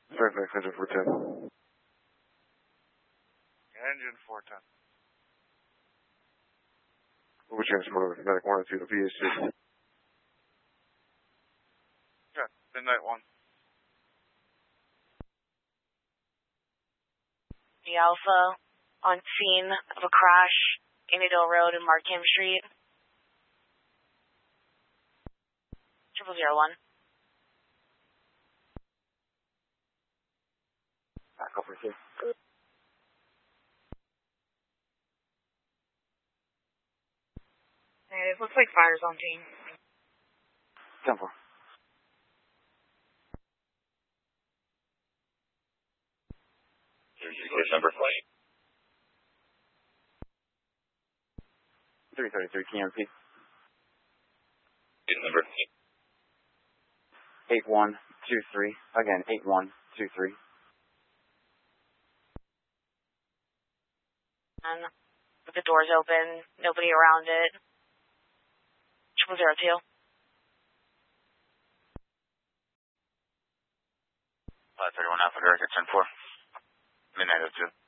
Fairfax engine 410. Engine 410. We'll transport medic 1 to the VA6. Okay, midnight 1. The Alpha on scene of a crash, Annandale Road and Markham Street. 0001. Back over here. Hey, it looks like fire's on scene. 10-4. Case number 333 KMP. Case number 8123. Again, 8123. And with the doors open, nobody around it. 0002. 531 Alpha Director 10-4. Midnight 02.